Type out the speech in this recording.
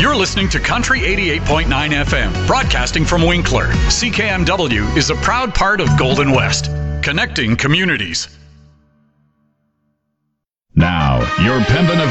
You're listening to Country 88.9 FM, broadcasting from Winkler. CKMW is a proud part of Golden West, connecting communities. Now, your Pembina